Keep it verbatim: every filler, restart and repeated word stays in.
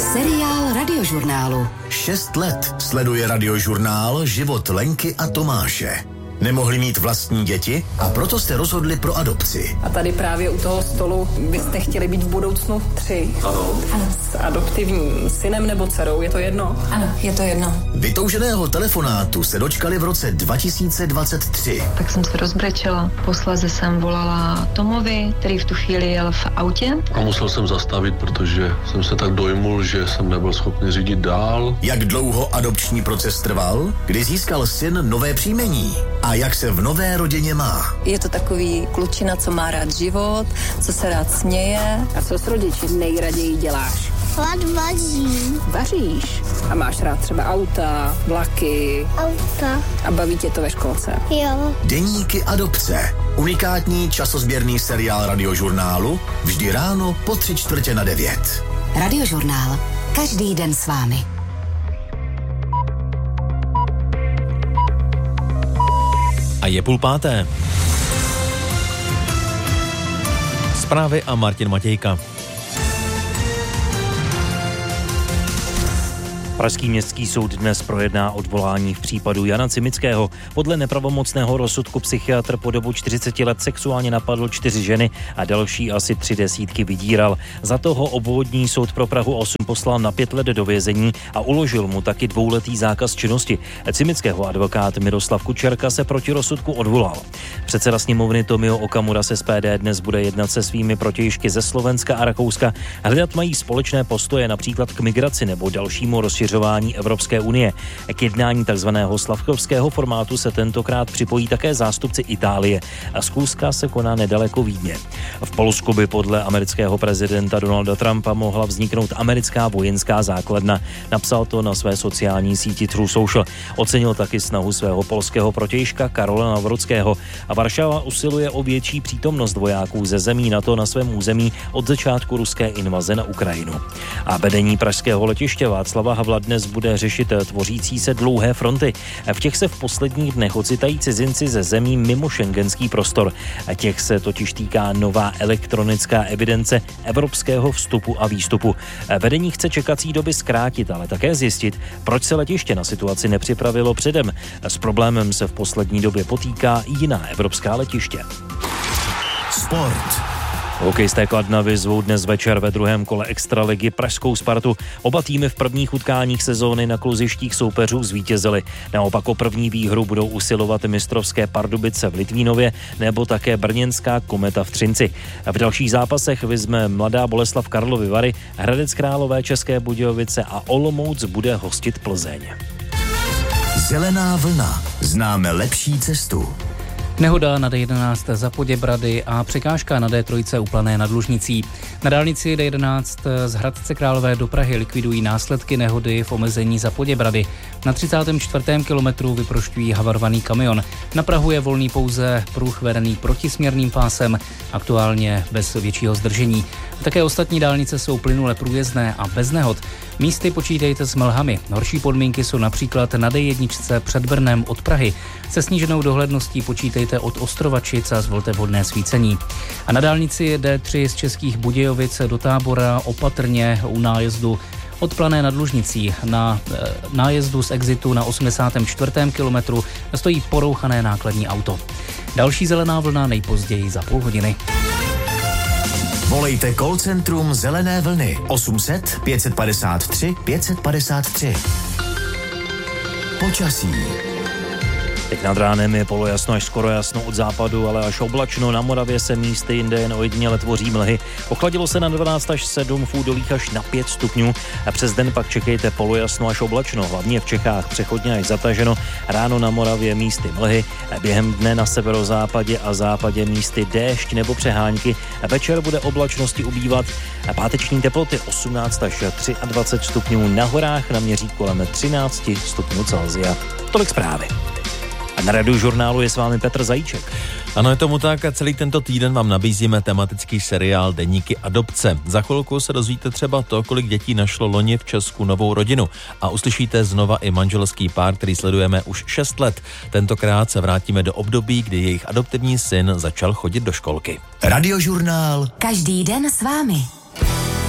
Seriál Radiožurnálu. Šest let sleduje Radiožurnál život Lenky a Tomáše. Nemohli mít vlastní děti a proto se rozhodli pro adopci. A tady právě u toho stolu byste chtěli být v budoucnu tři. Ano. Ano. S adoptivním synem nebo dcerou, je to jedno? Ano, je to jedno. Vytouženého telefonátu se dočkali v roce dva tisíce dvacet tři. Tak jsem se rozbrečela. Posléze jsem volala Tomovi, který v tu chvíli jel v autě. A musel jsem zastavit, protože jsem se tak dojmul, že jsem nebyl schopný řídit dál. Jak dlouho adopční proces trval? Kdy získal syn nové příjmení? A jak se v nové rodině má? Je to takový klučina, co má rád život, co se rád směje. A co s rodiči nejraději děláš? Rád vařím. Vaříš? A máš rád třeba auta, vlaky? Auta. A baví tě to ve školce? Jo. Deníky adopce. Unikátní časozběrný seriál Radiožurnálu. Vždy ráno po tři čtvrtě na devět. Radiožurnál. Každý den s vámi. A je půl páté. Zprávy a Martin Matějka. Pražský městský soud dnes projedná odvolání v případu Jana Cimického. Podle nepravomocného rozsudku psychiatr po dobu čtyřicet let sexuálně napadl čtyři ženy a další asi tři desítky vydíral. Za toho obvodní soud pro Prahu osm poslal na pět let do vězení a uložil mu taky dvouletý zákaz činnosti. Cimického advokát Miroslav Kučerka se proti rozsudku odvolal. Předseda sněmovny Tomio Okamura z S P D dnes bude jednat se svými protějšky ze Slovenska a Rakouska. Hledat mají společné postoje například k migraci nebo dalšímu rozšiřování Evropské unie. K jednání takzvaného slavkovského formátu se tentokrát připojí také zástupci Itálie. A schůzka se koná nedaleko Vídně. V Polsku by podle amerického prezidenta Donalda Trumpa mohla vzniknout americká vojenská základna. Napsal to na své sociální síti True Social. Ocenil taky snahu svého polského protějška Karola Nawrockiho. A Varšava usiluje o větší přítomnost vojáků ze zemí NATO na svém území od začátku ruské invaze na Ukrajinu. A vedení pražského letiště Václava Havla dnes bude řešit tvořící se dlouhé fronty. V těch se v posledních dnech ocitají cizinci ze zemí mimo šengenský prostor. Těch se totiž týká nová elektronická evidence evropského vstupu a výstupu. Vedení chce čekací doby zkrátit, ale také zjistit, proč se letiště na situaci nepřipravilo předem. S problémem se v poslední době potýká jiná evropská letiště. Sport. Hokejisté Kladna vyzvou dnes večer ve druhém kole extraligy pražskou Spartu. Oba týmy v prvních utkáních sezóny na kluzištích soupeřů zvítězily. Naopak o první výhru budou usilovat mistrovské Pardubice v Litvínově nebo také brněnská Kometa v Třinci. V dalších zápasech vyzme Mladá Boleslav Karlovy Vary, Hradec Králové České Budějovice a Olomouc bude hostit Plzeň. Zelená vlna. Známe lepší cestu. Nehoda na D jedenáct za Poděbrady a překážka na D tři u Plané nad Lužnicí. Na dálnici D jedenáct z Hradce Králové do Prahy likvidují následky nehody v omezení za Poděbrady. Na třicátém čtvrtém kilometru vyprošťují havarovaný kamion. Na Prahu je volný pouze pruh vedený protisměrným pásem, aktuálně bez většího zdržení. Také ostatní dálnice jsou plynule průjezdné a bez nehod. Místy počítejte s mlhami. Horší podmínky jsou například na D jedna před Brnem od Prahy. Se sníženou dohledností počítejte od Ostrovačic a zvolte vhodné svícení. A na dálnici D tři z Českých Budějovic do Tábora opatrně u nájezdu od Plané nad Lužnicí. Na e, nájezdu z exitu na osmdesátém čtvrtém kilometru stojí porouchané nákladní auto. Další zelená vlna nejpozději za půl hodiny. Volejte call centrum Zelené vlny osm set pět padesát tři pět padesát tři. Počasí. Teď nad ránem je polojasno až skoro jasno od západu, ale až oblačno. Na Moravě se místy jinde jen ojediněle tvoří mlhy. Ochladilo se na dvanáct až sedm, v údolích až na pět stupňů. A přes den pak čekejte polojasno až oblačno. Hlavně v Čechách přechodně až zataženo. Ráno na Moravě místy mlhy. Během dne na severozápadě a západě místy déšť nebo přehánky. Večer bude oblačnosti ubývat. Páteční teploty osmnáct až dvacet tři stupňů. Na horách naměří kolem třináct stupňů Celsia. Tolik zprávy. A na Radiožurnálu je s vámi Petr Zajíček. Ano, je tomu tak a celý tento týden vám nabízíme tematický seriál Deníky adopce. Za chvilku se dozvíte třeba to, kolik dětí našlo loni v Česku novou rodinu. A uslyšíte znova i manželský pár, který sledujeme už šest let. Tentokrát se vrátíme do období, kdy jejich adoptivní syn začal chodit do školky. Radiožurnál. Každý den s vámi.